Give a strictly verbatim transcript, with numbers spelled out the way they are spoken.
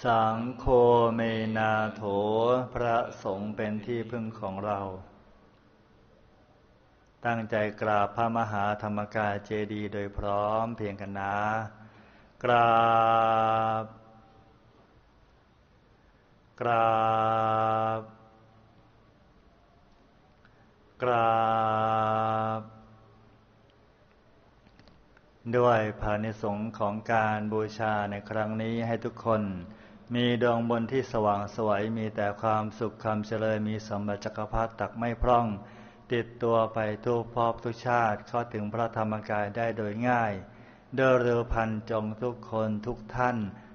สังโฆเมนาโถพระสงฆ์เป็นที่พึ่งของเราตั้งใจกราบพระมหาธรรมกายเจดีย์โดยพร้อมเพียงกันนะกราบกราบกราบด้วยพานิสงส์ของการบูชาในครั้งนี้ให้ทุกคนมีดวงบนที่สว่างไสวมีแต่ความสุขความเจริญมีสมบัติจักรพรรดิตักไม่พร่องติดตัวไปทุกภพทุกชาติเข้าถึงพระธรรมกายได้โดยง่ายโดยเร็วพลันจงทุกคนทุกท่าน